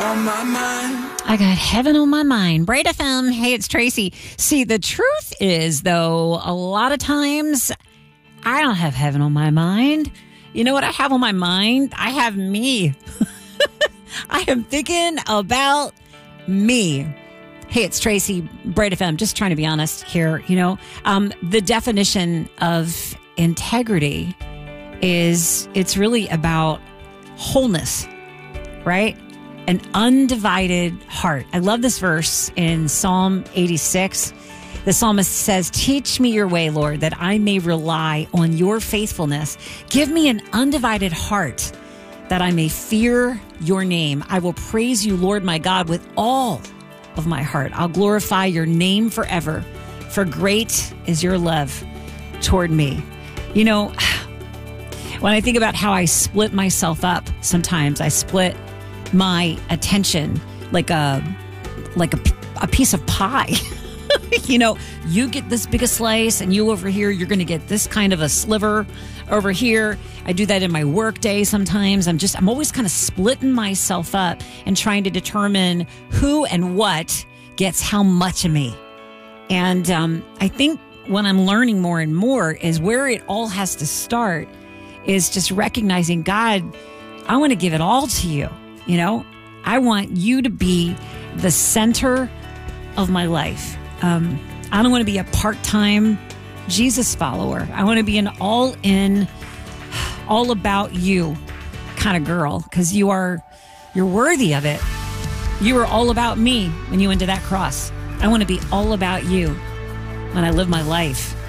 on my mind. I got heaven on my mind. Braid FM. Hey, it's Tracy. See, the truth is, though, a lot of times I don't have heaven on my mind. You know what I have on my mind? I have me. I am thinking about me. Hey, it's Tracy, Braid FM. Just trying to be honest here. You know, the definition of integrity is it's really about wholeness, right? An undivided heart. I love this verse in Psalm 86. The psalmist says, "Teach me your way, Lord, that I may rely on your faithfulness. Give me an undivided heart that I may fear your name. I will praise you, Lord my God, with all of my heart. I'll glorify your name forever, for great is your love toward me." You know, when I think about how I split myself up, sometimes I split my attention like a piece of pie. You know, you get this big a slice and you over here, you're going to get this kind of a sliver over here. I do that in my work day sometimes. I'm always kind of splitting myself up and trying to determine who and what gets how much of me. And I think what I'm learning more and more is where it all has to start is just recognizing, God, I want to give it all to you. You know, I want you to be the center of my life. I don't want to be a part-time Jesus follower. I want to be an all-in, all about you kind of girl, because you're worthy of it. You were all about me when you went to that cross. I want to be all about you when I live my life.